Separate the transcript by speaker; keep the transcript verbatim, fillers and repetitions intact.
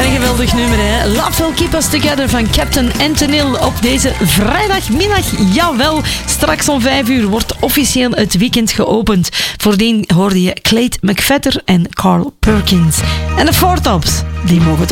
Speaker 1: Een geweldig nummer, hè? Love Will Keep Us Together van Captain Antonil op deze vrijdagmiddag. Jawel, straks om vijf uur wordt officieel het weekend geopend. Voordien hoorde je Clayton McVetter en Carl Perkins. En de Four Tops, die mogen